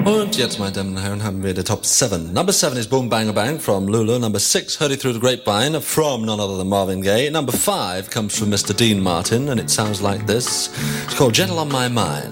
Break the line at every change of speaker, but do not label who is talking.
Und jetzt, meine Damen und Herren, haben wir die Top 7. Number 7 is Boom Bang Bang from Lulu. Number 6, Heard It Through the Grapevine from none other than Marvin Gaye. Number 5 comes from Mr. Dean Martin, and it sounds like this. It's called Gentle on My Mind.